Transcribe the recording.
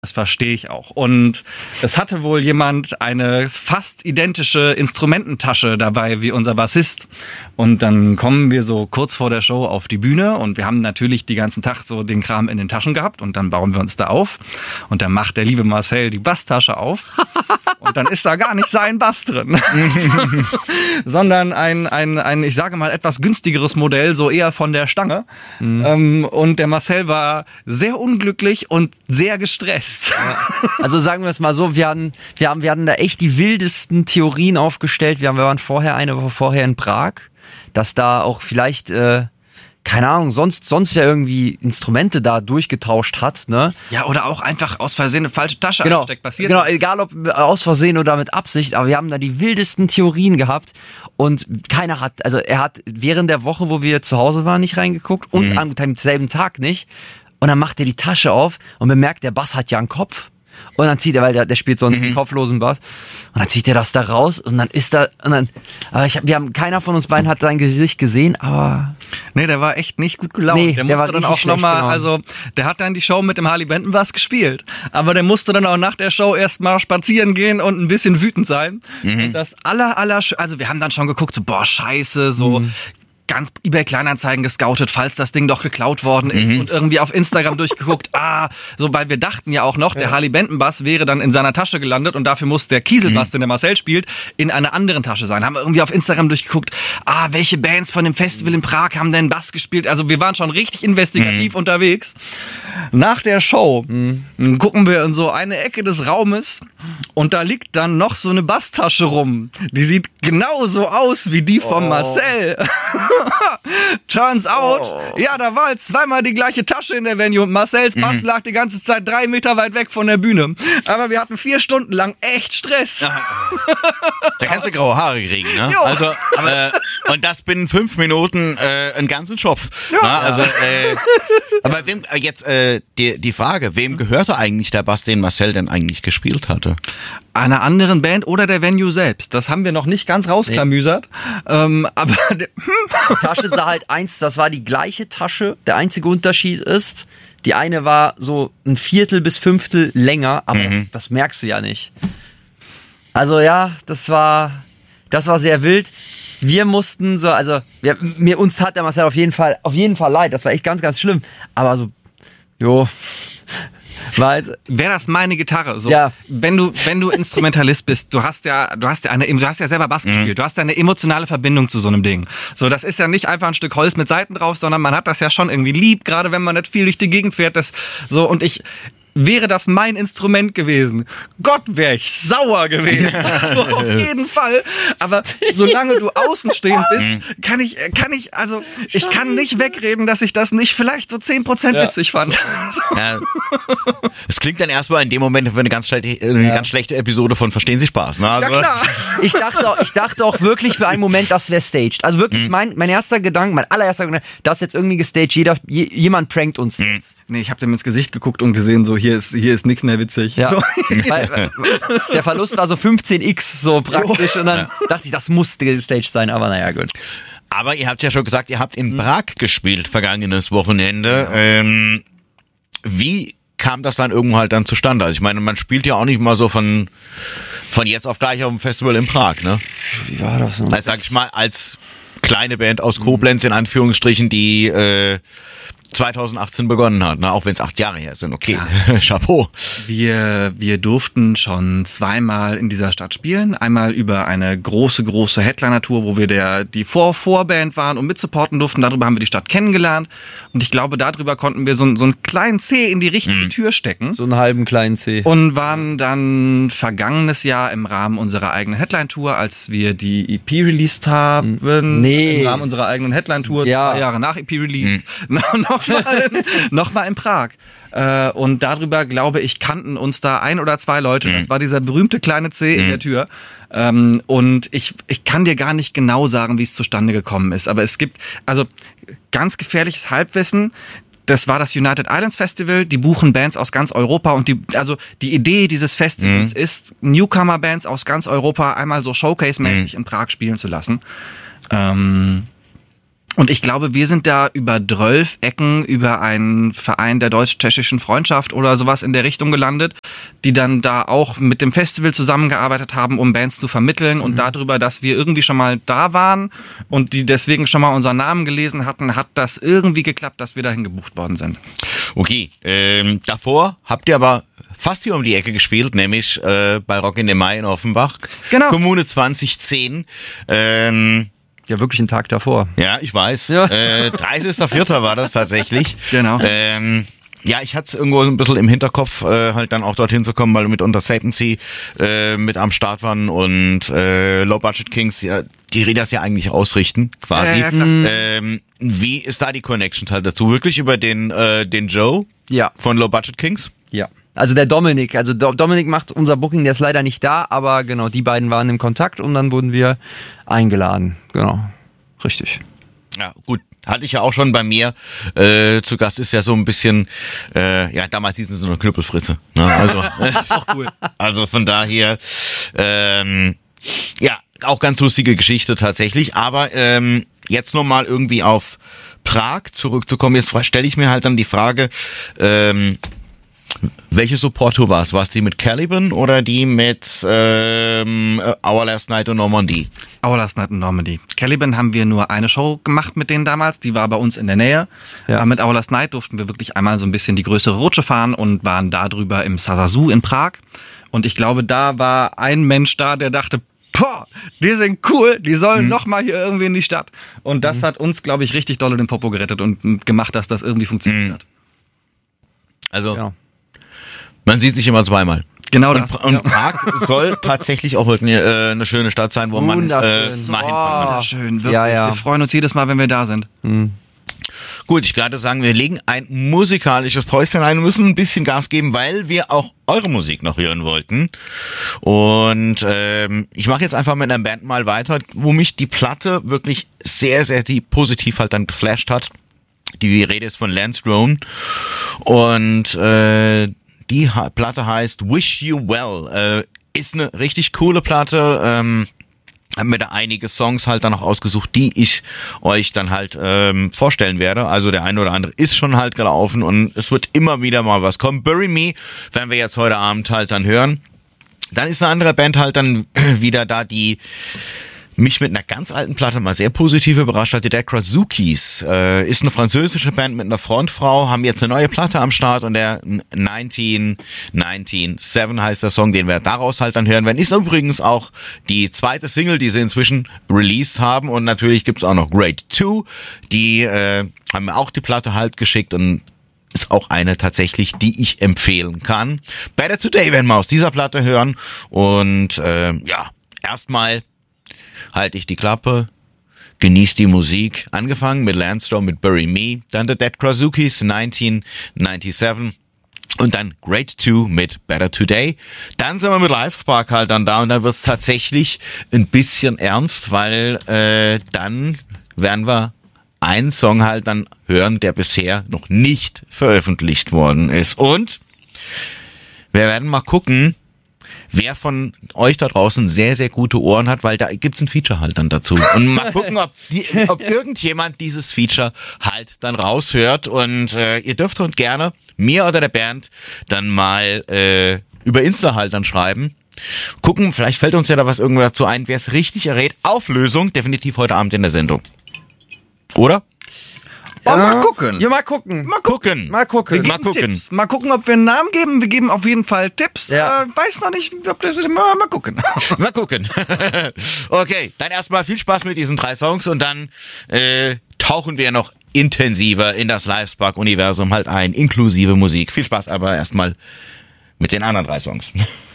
Das verstehe ich auch. Und es hatte wohl jemand eine fast identische Instrumententasche dabei wie unser Bassist. Und dann kommen wir so kurz vor der Show auf die Bühne und wir haben natürlich den ganzen Tag so den Kram in den Taschen gehabt und dann bauen wir uns da auf. Und dann macht der liebe Marcel die Basstasche auf und dann ist da gar nicht sein Bass drin, sondern ein, ich sage mal, etwas günstigeres Modell, so eher von der Stange. Und der Marcel war sehr unglücklich und sehr gestresst. Also sagen wir es mal so, wir hatten da echt die wildesten Theorien aufgestellt. Wir waren eine Woche vorher in Prag, dass da auch vielleicht, keine Ahnung, sonst wer irgendwie Instrumente da durchgetauscht hat, ne? Ja, oder auch einfach aus Versehen eine falsche Tasche angesteckt, passiert. Genau, egal ob aus Versehen oder mit Absicht, aber wir haben da die wildesten Theorien gehabt und er hat während der Woche, wo wir zu Hause waren, nicht reingeguckt und am selben Tag nicht. Und dann macht er die Tasche auf und bemerkt, der Bass hat ja einen Kopf. Und dann zieht er, weil der spielt sonst einen kopflosen Bass. Und dann zieht er das da raus und dann ist da, keiner von uns beiden hat sein Gesicht gesehen, aber. Nee, der war echt nicht gut gelaunt. Nee, der musste dann auch nochmal, also, der hat dann die Show mit dem Harley Benton Bass gespielt. Aber der musste dann auch nach der Show erstmal spazieren gehen und ein bisschen wütend sein. Und das also wir haben dann schon geguckt, so, boah, scheiße, so. Ganz eBay Kleinanzeigen gescoutet, falls das Ding doch geklaut worden ist und irgendwie auf Instagram durchgeguckt, so, weil wir dachten ja auch noch, der Harley Benton Bass wäre dann in seiner Tasche gelandet und dafür muss der Kieselbass, den der Marcel spielt, in einer anderen Tasche sein. Haben wir irgendwie auf Instagram durchgeguckt, welche Bands von dem Festival in Prag haben denn Bass gespielt? Also wir waren schon richtig investigativ unterwegs. Nach der Show gucken wir in so eine Ecke des Raumes und da liegt dann noch so eine Basstasche rum. Die sieht genauso aus wie die von Marcel. Turns out, da war halt zweimal die gleiche Tasche in der Venue und Marcels Bass lag die ganze Zeit 3 Meter weit weg von der Bühne. Aber wir hatten 4 Stunden lang echt Stress. Da kannst du graue Haare kriegen, ne? Jo. Also, und das binnen 5 Minuten einen ganzen Schopf. Ja. Also, aber die Frage, wem gehörte eigentlich der Bass, den Marcel denn eigentlich gespielt hatte? Einer anderen Band oder der Venue selbst. Das haben wir noch nicht ganz rausklamüsert. Aber die Tasche sah halt das war die gleiche Tasche. Der einzige Unterschied ist, die eine war so 1/4 bis 1/5 länger, aber das merkst du ja nicht. Also ja, das war sehr wild. Wir mussten so, uns hat der Marcel auf jeden Fall leid. Das war echt ganz, ganz schlimm. Aber so, wäre das meine Gitarre, so. Ja. Wenn du Instrumentalist bist, du hast ja selber Bass gespielt, du hast ja eine emotionale Verbindung zu so einem Ding. So, das ist ja nicht einfach ein Stück Holz mit Saiten drauf, sondern man hat das ja schon irgendwie lieb, gerade wenn man nicht viel durch die Gegend fährt, wäre das mein Instrument gewesen. Gott, wäre ich sauer gewesen. So, auf jeden Fall. Aber solange du außenstehend bist, kann ich nicht wegreden, dass ich das nicht vielleicht so 10% witzig fand. Ja. Es klingt dann erstmal in dem Moment für eine ganz schlechte Episode von Verstehen Sie Spaß. Ne? Also, ja, klar. Ich dachte auch wirklich für einen Moment, das wäre staged. Also wirklich, mein allererster Gedanke, das ist jetzt irgendwie gestaged, jemand prankt uns jetzt. Nee, ich habe dem ins Gesicht geguckt und gesehen, so hier ist nichts mehr witzig. Ja. So. Weil der Verlust war so 15x so praktisch und dann dachte ich, das muss gestaged sein, aber naja, gut. Aber ihr habt ja schon gesagt, ihr habt in Prag gespielt vergangenes Wochenende. Wie kam das dann irgendwo halt dann zustande? Also ich meine, man spielt ja auch nicht mal so von jetzt auf gleich auf dem Festival in Prag, ne? Wie war das noch? Also sag ich mal, als kleine Band aus Koblenz in Anführungsstrichen, die 2018 begonnen hat, ne? Auch wenn es 8 Jahre her sind, okay, ja. Chapeau. Wir durften schon 2-mal in dieser Stadt spielen. Einmal über eine große Headliner-Tour, wo wir die Vorband waren und mitsupporten durften. Darüber haben wir die Stadt kennengelernt. Und ich glaube, darüber konnten wir so einen kleinen C in die richtige Tür stecken. So einen halben kleinen C. Und waren dann vergangenes Jahr im Rahmen unserer eigenen Headline-Tour, als wir die EP released haben. Nee. Im Rahmen unserer eigenen Headline-Tour, 2 Jahre nach EP-Release. Nochmal in Prag. Und darüber, glaube ich, kannten uns da 1 oder 2 Leute. Das war dieser berühmte kleine C in der Tür. Und ich kann dir gar nicht genau sagen, wie es zustande gekommen ist. Aber es gibt, ganz gefährliches Halbwissen. Das war das United Islands Festival. Die buchen Bands aus ganz Europa und die Idee dieses Festivals ist, Newcomer-Bands aus ganz Europa einmal so Showcase-mäßig in Prag spielen zu lassen. Und ich glaube, wir sind da über 12 Ecken, über einen Verein der deutsch-tschechischen Freundschaft oder sowas in der Richtung gelandet, die dann da auch mit dem Festival zusammengearbeitet haben, um Bands zu vermitteln und darüber, dass wir irgendwie schon mal da waren und die deswegen schon mal unseren Namen gelesen hatten, hat das irgendwie geklappt, dass wir dahin gebucht worden sind. Okay, davor habt ihr aber fast hier um die Ecke gespielt, nämlich bei Rock in den Mai in Offenbach. Genau. Kommune 2010. Ja, wirklich einen Tag davor. Ja, ich weiß. Ja. 30.04. war das tatsächlich. Genau. Ja, ich hatte es irgendwo ein bisschen im Hinterkopf, halt dann auch dorthin zu kommen, weil wir mit Unter Sapency mit am Start waren und Low Budget Kings, ja, die das ja eigentlich ausrichten, quasi. Ja, klar. Wie ist da die Connection halt dazu? Wirklich über den Joe Ja. von Low Budget Kings? Ja. Also der Dominik, Dominik macht unser Booking, der ist leider nicht da, aber genau, die beiden waren im Kontakt und dann wurden wir eingeladen. Genau, richtig. Ja, gut. Hatte ich ja auch schon bei mir zu Gast, ist ja so ein bisschen, ja, damals hießen sie so eine Knüppelfritze. Ne? Also, Auch cool. also von daher, ja, auch ganz lustige Geschichte tatsächlich. Aber jetzt nochmal irgendwie auf Prag zurückzukommen, jetzt stelle ich mir halt dann die Frage, welche Support-Tour war es? War es die mit Caliban oder die mit Our Last Night in Normandy? Our Last Night in Normandy. Caliban haben wir nur eine Show gemacht mit denen damals, die war bei uns in der Nähe. Ja. Aber mit Our Last Night durften wir wirklich einmal so ein bisschen die größere Rutsche fahren und waren da drüber im Sazazu in Prag. Und ich glaube, da war ein Mensch da, der dachte, boah, die sind cool, die sollen noch mal hier irgendwie in die Stadt. Und das hat uns, glaube ich, richtig doll den Popo gerettet und gemacht, dass das irgendwie funktioniert hat. Also, Genau. man sieht sich immer zweimal. Genau das. Und Prag soll tatsächlich auch wirklich eine schöne Stadt sein, wo man Wunderschön. mal hinfahren kann. Wunderschön, wirklich. Ja, ja. Wir freuen uns jedes Mal, wenn wir da sind. Gut, ich gerade sagen, wir legen ein musikalisches Päuschen ein und müssen ein bisschen Gas geben, weil wir auch eure Musik noch hören wollten. Und ich mache jetzt einfach mit einer Band mal weiter, wo mich die Platte wirklich sehr, sehr positiv halt dann geflasht hat. Die Rede ist von Lance Drone. Und die Platte heißt Wish You Well. Ist eine richtig coole Platte. Hab mir da einige Songs halt dann noch ausgesucht, die ich euch dann halt vorstellen werde. Also der eine oder andere ist schon halt gelaufen und es wird immer wieder mal was kommen. Bury Me werden wir jetzt heute Abend halt dann hören. Dann ist eine andere Band halt dann wieder da, die mich mit einer ganz alten Platte mal sehr positiv überrascht hat. Die Dead Krazukis ist eine französische Band mit einer Frontfrau, haben jetzt eine neue Platte am Start und der 1997 heißt der Song, den wir daraus halt dann hören werden. Ist übrigens auch die zweite Single, die sie inzwischen released haben und natürlich gibt's auch noch Grade 2, die haben mir auch die Platte halt geschickt und ist auch eine tatsächlich, die ich empfehlen kann. Better Today werden wir aus dieser Platte hören und ja, erstmal halte ich die Klappe, genieß die Musik. Angefangen mit Landstorm, mit Bury Me, dann The Dead Krazukis 1997 und dann Grade 2 mit Better Today. Dann sind wir mit Livespark halt dann da und dann wird's tatsächlich ein bisschen ernst, weil dann werden wir einen Song halt dann hören, der bisher noch nicht veröffentlicht worden ist. Und wir werden mal gucken, wer von euch da draußen sehr, sehr gute Ohren hat, weil da gibt's ein Feature halt dann dazu. Und mal gucken, ob irgendjemand dieses Feature halt dann raushört. Und ihr dürft uns gerne, mir oder der Band, dann mal über Insta halt dann schreiben. Gucken, vielleicht fällt uns ja da was irgendwo dazu ein, wer es richtig errät. Auflösung definitiv heute Abend in der Sendung. Oder? Oh, mal gucken. Ja, mal gucken. Mal gucken. Mal gucken. Wir geben Tipps. Mal gucken, ob wir einen Namen geben. Wir geben auf jeden Fall Tipps. Ja. Weiß noch nicht, ob das mal gucken. Mal gucken. Okay, dann erstmal viel Spaß mit diesen 3 Songs und dann tauchen wir noch intensiver in das Livespark-Universum halt ein, inklusive Musik. Viel Spaß aber erstmal mit den anderen 3 Songs.